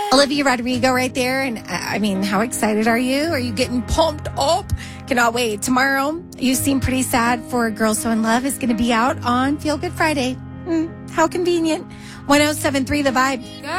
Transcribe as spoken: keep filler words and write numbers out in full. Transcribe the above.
Olivia Rodrigo right there. And I mean, how excited are you? Are you getting pumped up? Cannot wait. Tomorrow, You Seem Pretty Sad for Girls So In Love is going to be out on Feel Good Friday. Mm, how convenient. one oh seven point three The Vibe.